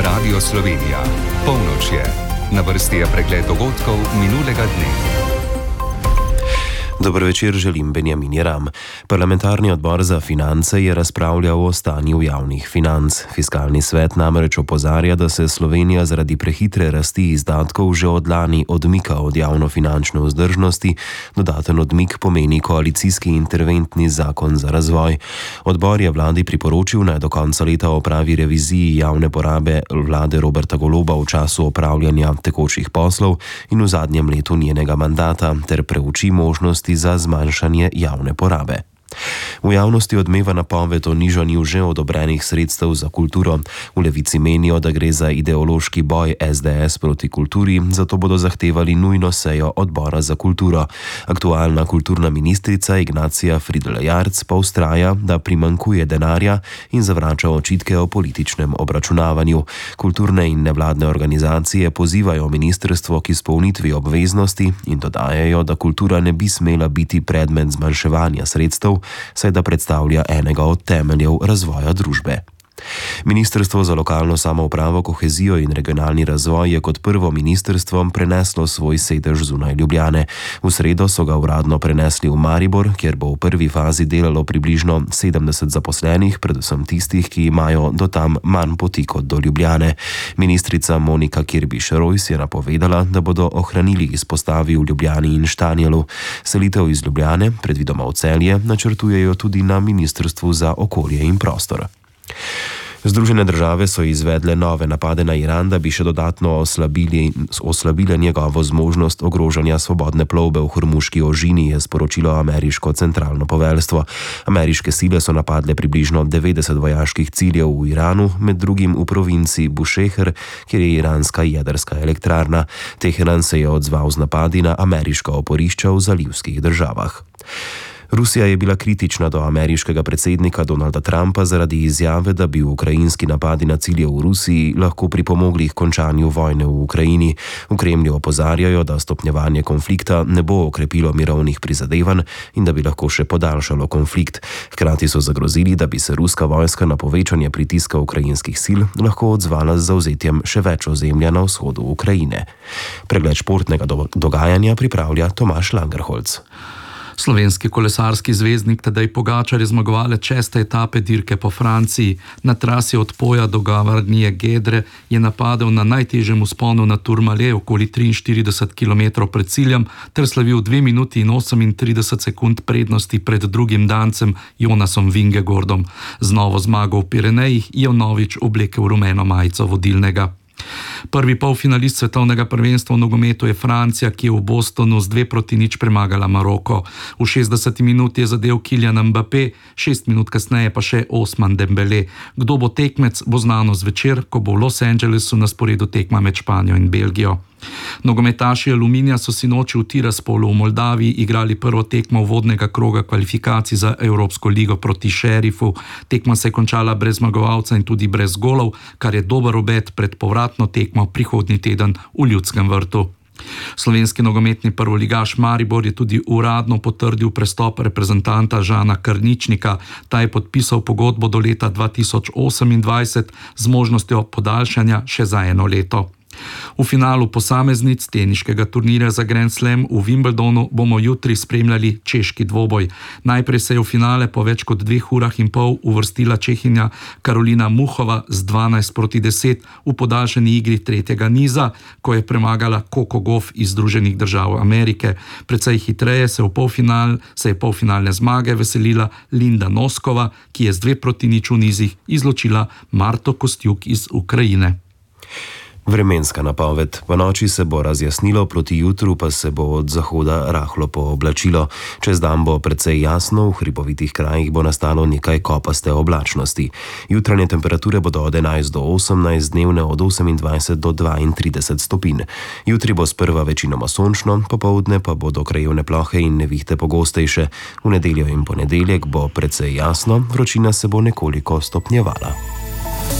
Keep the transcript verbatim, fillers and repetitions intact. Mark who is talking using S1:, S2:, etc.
S1: Radio Slovenija. Polnoč je. Na vrsti je pregled dogodkov minulega dne. Dober večer, želim Benjamin Jeram. Parlamentarni odbor za finance je razpravljal o stanju javnih financ. Fiskalni svet namreč opozarja, da se Slovenija zaradi prehitre rasti izdatkov že od lani odmika od javnofinančne vzdržnosti. Dodaten odmik pomeni koalicijski interventni zakon za razvoj. Odbor je vladi priporočil, naj do konca leta opravi reviziji javne porabe vlade Roberta Goloba v času opravljanja tekočih poslov in v zadnjem letu njenega mandata ter preuči možnosti za zmanjšanje javne porabe. V javnosti odmeva napoved o nižanju že odobrenih sredstev za kulturo. V Levici menijo, da gre za ideološki boj es de es proti kulturi, zato bodo zahtevali nujno sejo odbora za kulturo. Aktualna kulturna ministrica Ignacija Fridl Jarc pa vztraja, da primanjkuje denarja in zavrača očitke o političnem obračunavanju. Kulturne in nevladne organizacije pozivajo ministrstvo k izpolnitvi obveznosti in dodajajo, da kultura ne bi smela biti predmet zmanjševanja sredstev, saj da predstavlja enega od temeljev razvoja družbe. Ministrstvo za lokalno samoupravo, kohezijo in regionalni razvoj je kot prvo ministrstvo preneslo svoj sedež zunaj Ljubljane. V sredo so ga uradno prenesli v Maribor, kjer bo v prvi fazi delalo približno sedemdeset zaposlenih, predvsem tistih, ki imajo do tam manj poti kot do Ljubljane. Ministrica Monika Kirbiš-Rojs je napovedala, da bodo ohranili izpostavi v Ljubljani in Štanjelu. Selitev iz Ljubljane, predvidoma v Celje, načrtujejo tudi na Ministrstvu za okolje in prostor. Združene države so izvedle nove napade na Iran, da bi še dodatno oslabili, oslabile njegovo zmožnost ogrožanja svobodne plovbe v Hormuški ožini, je sporočilo ameriško centralno poveljstvo. Ameriške sile so napadle približno devetdeset vojaških ciljev v Iranu, med drugim v provinci Bušehr, kjer je iranska jedrska elektrarna. Teheran se je odzval z napadi na ameriška oporišča v zalivskih državah. Rusija je bila kritična do ameriškega predsednika Donalda Trumpa zaradi izjave, da bi ukrajinski napadi na cilje v Rusiji lahko pripomogli k končanju vojne v Ukrajini. V Kremlju opozarjajo, da stopnjevanje konflikta ne bo okrepilo mirovnih prizadevanj in da bi lahko še podaljšalo konflikt. Hkrati so zagrozili, da bi se ruska vojska na povečanje pritiska ukrajinskih sil lahko odzvala z zavzetjem še več ozemlja na vzhodu Ukrajine. Pregled športnega do- dogajanja pripravlja Tomaž Langerholz.
S2: Slovenski kolesarski zvezdnik Tadej Pogačar je zmagovalec šeste etape dirke po Franciji. Na trasi od Poja do Gavardnije Gedre je napadel na najtežjem vzponu na Tourmalet okoli triinštirideset kilometrov pred ciljem ter slavil dve minuti in osemintrideset sekund prednosti pred drugim dancem Jonasom Vingegordom. Z novo zmago v Pirenejih je vnovič oblekel rumeno majico vodilnega. Prvi polfinalist svetovnega prvenstva v nogometu je Francija, ki je v Bostonu z dve proti nič premagala Maroko. V šestdeseti minuti je zadel Kylian Mbappé, šest minut kasneje pa še Ousmane Dembélé. Kdo bo tekmec, bo znano zvečer, ko bo v Los Angelesu na sporedu tekma med Španijo in Belgijo. Nogometaši Aluminija so sinoči v Tiraspolu v Moldaviji igrali prvo tekmo uvodnega kroga kvalifikacij za Evropsko ligo proti Šerifu. Tekma se je končala brez zmagovalca in tudi brez golov, kar je dober obet pred povratno tekmo prihodnji teden v Ljudskem vrtu. Slovenski nogometni prvoligaš Maribor je tudi uradno potrdil prestop reprezentanta Žana Krničnika. Ta je podpisal pogodbo do leta dva tisoč osemindvajset z možnostjo podaljšanja še za eno leto. V finalu posameznic teniškega turnirja za Grand Slam v Wimbledonu bomo jutri spremljali češki dvoboj. Najprej se je v finale po več kot dveh urah in pol uvrstila Čehinja Karolina Muchova z dvanajst proti deset v podaljšani igri tretjega niza, ko je premagala Coco Gauff iz Združenih držav Amerike. Precej hitreje se, v polfinal, se je polfinalne zmage veselila Linda Noskova, ki je z dve proti nič v nizih izločila Marto Kostjuk iz Ukrajine.
S3: Vremenska napoved. Po noči se bo razjasnilo, proti jutru pa se bo od zahoda rahlo pooblačilo. Čez dan bo precej jasno, v hribovitih krajih bo nastalo nekaj kopaste oblačnosti. Jutranje temperature bodo od enajst do osemnajst, dnevne od osemindvajset do dvaintrideset stopinj. Jutri bo sprva večinoma sončno, popoldne pa bodo krajevne plohe in nevihte pogostejše. V nedeljo in ponedeljek bo precej jasno, vročina se bo nekoliko stopnjevala.